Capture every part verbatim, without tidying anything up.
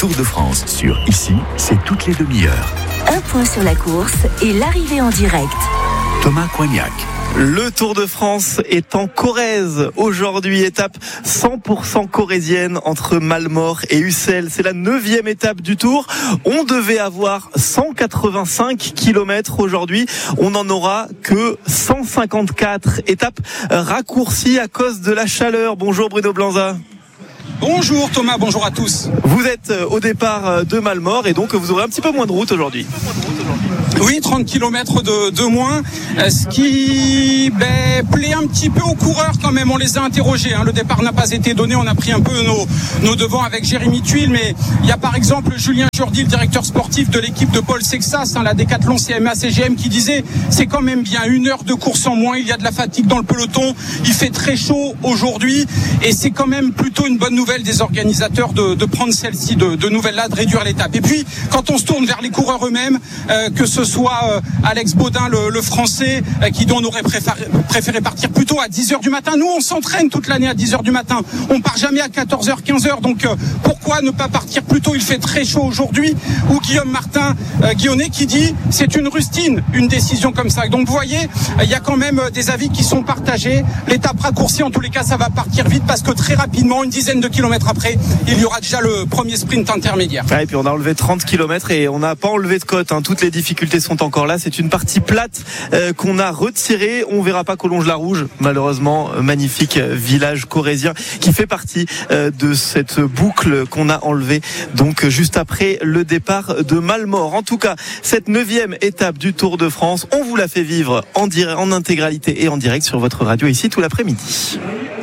Tour de France sur Ici, c'est toutes les demi-heures. Un point sur la course et l'arrivée en direct. Thomas Coignac. Le Tour de France est en Corrèze. Aujourd'hui, étape cent pour cent corrézienne entre Malmort et Ussel. C'est la neuvième étape du Tour. On devait avoir cent quatre-vingt-cinq kilomètres aujourd'hui. On n'en aura que cent cinquante-quatre. Étape raccourcie à cause de la chaleur. Bonjour Bruno Blanza. Bonjour Thomas, bonjour à tous. Vous êtes au départ de Malmort et donc vous aurez un petit peu moins de route aujourd'hui. Oui, trente kilomètres de, de moins, ce qui ben, plaît un petit peu aux coureurs quand même. On les a interrogés, hein. Le départ n'a pas été donné, on a pris un peu nos, nos devants avec Jérémy Tuile, mais il y a par exemple Julien Jourdi, le directeur sportif de l'équipe de Paul Sexas, hein, la Décathlon C M A C G M, qui disait c'est quand même bien une heure de course en moins, il y a de la fatigue dans le peloton, il fait très chaud aujourd'hui et c'est quand même plutôt une bonne nouvelle des organisateurs de, de prendre celle-ci, de, de nouvelle-là, de réduire l'étape. Et puis quand on se tourne vers les coureurs eux-mêmes, euh, que ce soit euh, Alex Baudin, le, le français, euh, qui dit on aurait préféré, préféré partir plutôt à dix heures du matin. Nous, on s'entraîne toute l'année à dix heures du matin. On part jamais à quatorze heures, quinze heures. Donc euh, pourquoi ne pas partir plus tôt? Il fait très chaud aujourd'hui. Ou Guillaume Martin euh, Guillonnet qui dit c'est une rustine, une décision comme ça. Donc vous voyez, il euh, y a quand même euh, des avis qui sont partagés. L'étape raccourcie, en tous les cas, ça va partir vite parce que très rapidement, une dizaine de kilomètres après, il y aura déjà le premier sprint intermédiaire. Ouais, et puis on a enlevé trente kilomètres et on n'a pas enlevé de côte, hein. Toutes les difficultés sont encore là. C'est une partie plate euh, qu'on a retirée. On verra pas Collonges-la-Rouge, malheureusement. Magnifique village corrézien qui fait partie euh, de cette boucle qu'on a enlevée donc juste après le départ de Malmort. En tout cas, cette neuvième étape du Tour de France, on vous la fait vivre en, direct, en intégralité et en direct sur votre radio ici tout l'après-midi.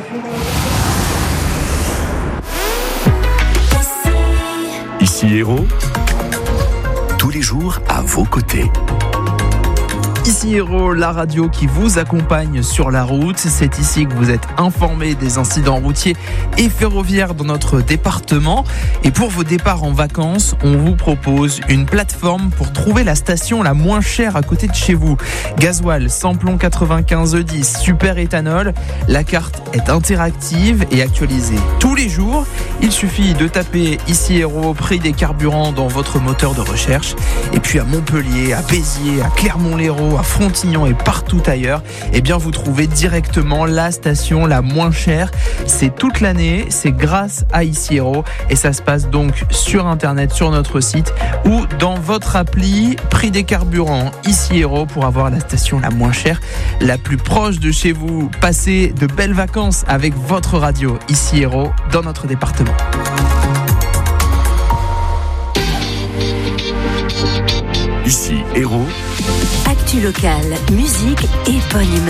Ici Héros, tous les jours à vos côtés. Ici Héros, la radio qui vous accompagne sur la route. C'est ici que vous êtes informés des incidents routiers et ferroviaires dans notre département. Et pour vos départs en vacances, on vous propose une plateforme pour trouver la station la moins chère à côté de chez vous. Gasoil, samplon quatre-vingt-quinze E dix, super éthanol. La carte est interactive et actualisée tous les jours. Il suffit de taper Ici Héros, prix des carburants dans votre moteur de recherche. Et puis à Montpellier, à Béziers, à Clermont-Lérault, à Frontignan et partout ailleurs, eh bien vous trouvez directement la station la moins chère. C'est toute l'année, c'est grâce à Ici Héros et ça se passe donc sur internet, sur notre site ou dans votre appli. Prix des carburants Ici Héros pour avoir la station la moins chère, la plus proche de chez vous. Passez de belles vacances avec votre radio Ici Héros dans notre département. Ici Héros. Actu locale, musique et bonne humeur.